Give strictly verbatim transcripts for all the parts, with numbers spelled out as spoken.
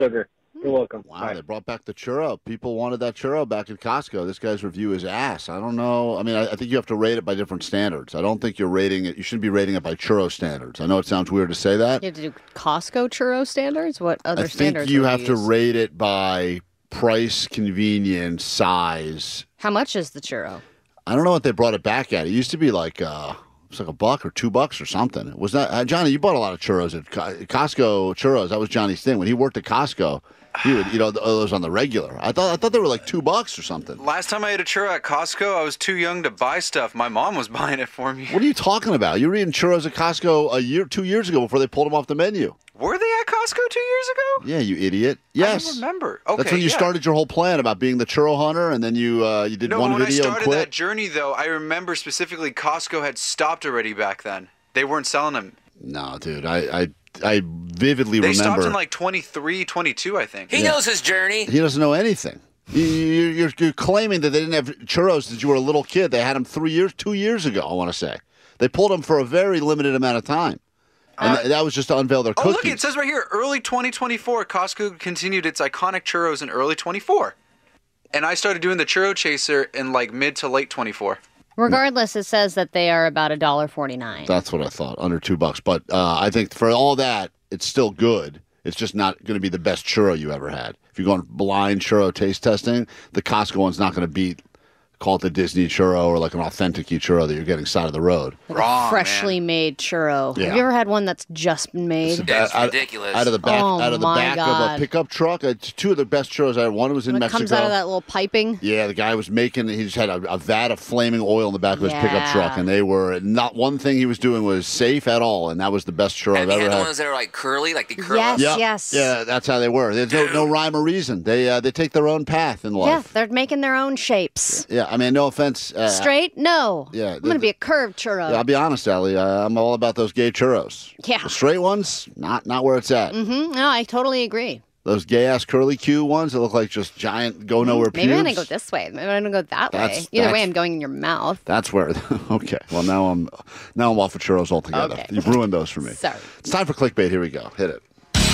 sugar. You're welcome. Wow, Bye. they brought back the churro. People wanted that churro back at Costco. This guy's review is ass. I don't know. I mean, I, I think you have to rate it by different standards. I don't think you're rating it. You shouldn't be rating it by churro standards. I know it sounds weird to say that. You have to do Costco churro standards? What other I standards? think you would have to use? rate it by price, convenience, size. How much is the churro? I don't know what they brought it back at. It used to be like uh, it was like a buck or two bucks or something. It was not uh, Johnny. You bought a lot of churros at Co- Costco. Churros. That was Johnny's thing when he worked at Costco. He would, you know, those on the regular. I thought, I thought they were like two bucks or something. Last time I ate a churro at Costco, I was too young to buy stuff. My mom was buying it for me. What are you talking about? You were eating churros at Costco a year, two years ago before they pulled them off the menu. Were they at Costco two years ago? Yeah, you idiot. Yes. I don't remember. Okay, That's when you yeah. started your whole plan about being the churro hunter, and then you uh, you did No, one when I video and started quit. that journey, though, I remember specifically Costco had stopped already back then. They weren't selling them. No, dude, I I, I vividly They remember. stopped in like twenty-three, twenty-two, I think. He knows his journey. He doesn't know anything. You, you- you're, you're claiming that they didn't have churros since you were a little kid. They had them three years, two years ago. I want to say they pulled them for a very limited amount of time, and th- that was just to unveil their Oh, cookies. look, it says right here, early twenty twenty-four, Costco continued its iconic churros in early twenty-four. And I started doing the churro chaser in like mid to late twenty-four. Regardless, it says that they are about a dollar forty-nine. That's what I thought, under two bucks. But uh, I think for all that, it's still good. It's just not going to be the best churro you ever had. If you're going blind churro taste testing, the Costco one's not going to beat, call it the Disney churro or like an authentic churro that you're getting side of the road. Like Wrong, a freshly made churro. Yeah. Have you ever had one that's just been made? That's out, ridiculous. Out of the back, Oh, out of the my back of God. a pickup truck. Uh, two of the best churros I had. One was in When it Mexico. comes out of that little piping. Yeah, the guy was making, he just had a, a vat of flaming oil in the back of his pickup Yeah. truck, and they were, not one thing he was doing was safe at all, and that was the best churro And I've they ever had the had. ones that are like curly, like they curl Yes. up. Yeah, Yes. yeah, that's how they were. There's no, no rhyme or reason. They uh, they take their own path in Yeah, life. they're making their own shapes. Yeah, I mean, no offense. Uh, Straight? No. Yeah, I'm going to be a curved churro. Yeah, I'll be honest, Allie. Uh, I'm all about those gay churros. Yeah. The straight ones, not not where it's at. Mm-hmm. No, I totally agree. Those gay ass curly Q ones that look like just giant go nowhere Maybe pubes. I'm going to go this way. Maybe I'm going to go that That's- way. Either way, that's- I'm going in your mouth. That's where. Okay. Well, now I'm now I'm off of churros altogether. Okay. You've ruined those for me. Sorry. It's time for clickbait. Here we go. Hit it.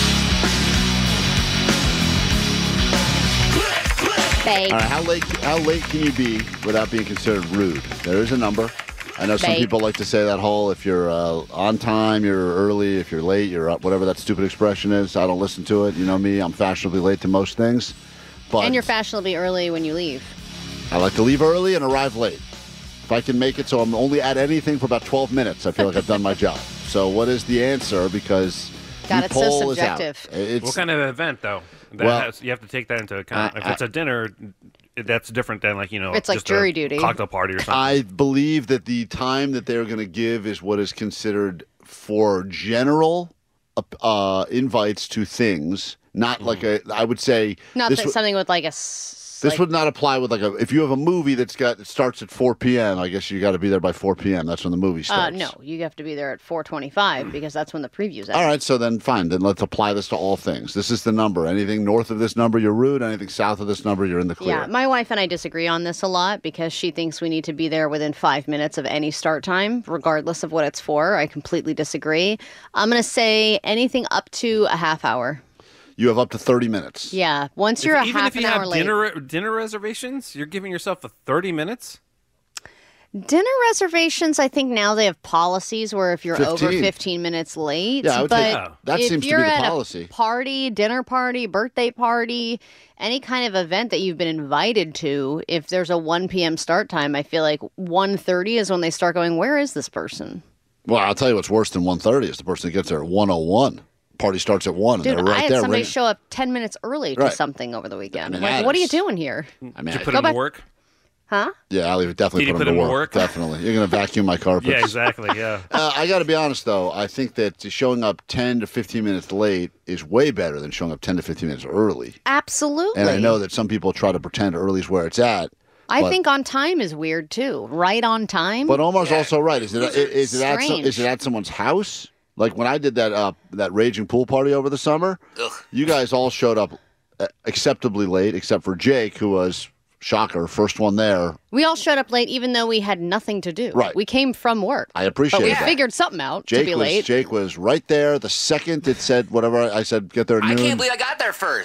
Bake. All right. How late? How late can you be without being considered rude? There is a number. I know some Bake. people like to say that whole if you're uh, on time, you're early. If you're late, you're up. Whatever that stupid expression is. I don't listen to it. You know me. I'm fashionably late to most things. But And you're fashionably early when you leave. I like to leave early and arrive late. If I can make it so I'm only at anything for about twelve minutes, I feel like I've done my job. So what is the answer? Because God, the it's so poll is out. subjective. It's, What kind of event, though? That Well, has, you have to take that into account. I- if it's a dinner, that's different than like you know, It's like just jury a duty. cocktail party or something. I believe that the time that they're going to give is what is considered for general uh, uh, invites to things, not like a. I would say Not this that would- something with like a. s- This like- would not apply with like a. If you have a movie that's got it starts at four p.m., I guess you got to be there by four p.m. That's when the movie Uh, starts. no, you have to be there at four twenty-five because that's when the previews All end. right, so then fine. Then let's apply this to all things. This is the number. Anything north of this number, you're rude. Anything south of this number, you're in the clear. Yeah, my wife and I disagree on this a lot because she thinks we need to be there within five minutes of any start time, regardless of what it's for. I completely disagree. I'm going to say anything up to a half hour. You have up to thirty minutes. Yeah, once you're If- a even half if you an hour have late. dinner dinner reservations, you're giving yourself a thirty minutes. Dinner reservations, I think now they have policies where if you're over fifteen. fifteen minutes late, Yeah, I would but say that if seems to you're be the at policy. a party, dinner party, birthday party, any kind of event that you've been invited to, if there's a one p.m. start time, I feel like one thirty is when they start going, where is this person? Well, I'll tell you what's worse than one thirty is the person that gets there at one oh one. Party starts at one, and Dude, they're right I had there. somebody ringing. show up ten minutes early to Right. something over the weekend. I mean, I'm like, that what are you is- doing here? I mean, Did you I- put Go him back- to work? Huh? yeah, Ali would definitely Did you put, put him to him to work. work? Definitely, you're going to vacuum my carpets. Yeah, exactly. Yeah. Uh, I got to be honest, though. I think that showing up ten to fifteen minutes late is way better than showing up ten to fifteen minutes early. Absolutely. And I know that some people try to pretend early is where it's at. I but- think on time is weird too. Right on time. But Omar's also right. Is it is it at some, Strange. is it at someone's house? Like when I did that uh, that raging pool party over the summer, Ugh. you guys all showed up uh, acceptably late, except for Jake, who was shocker, first one there. We all showed up late, even though we had nothing to do. Right. We came from work. I appreciate But we that. figured something out Jake to be was late. Jake was right there. The second it said whatever I said, get there at I noon. can't believe I got there first.